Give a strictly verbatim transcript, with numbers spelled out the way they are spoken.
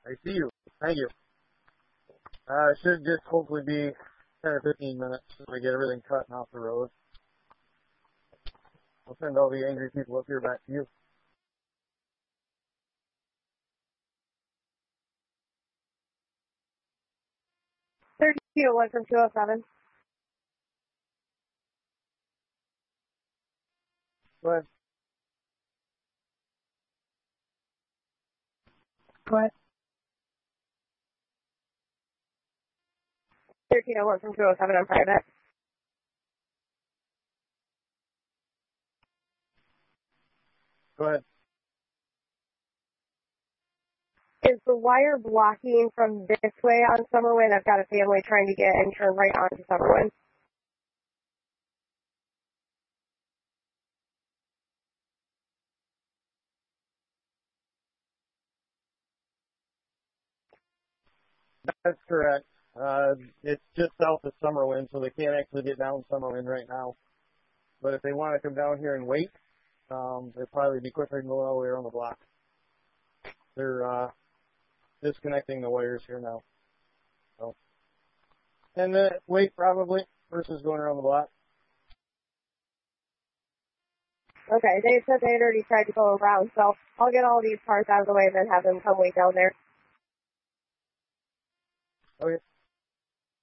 I see you. Thank you. Uh, it should just hopefully be ten or fifteen minutes so we get everything cut and off the road. I'll send all the angry people up here back to you. thirteen oh one from two oh seven. Go ahead. Go ahead. thirteen oh one from two oh seven on private. Go ahead. Is the wire blocking from this way on Summerwind? I've got a family trying to get and turn right onto Summerwind. That's correct. Uh, it's just south of Summerwind, so they can't actually get down Summerwind right now. But if they want to come down here and wait, um, it'd probably be quicker than going all the way around the block. They're uh, disconnecting the wires here now. So, ten minute wait probably versus going around the block. Okay, they said they had already tried to go around, so I'll get all these parts out of the way and then have them come wait down there. Okay.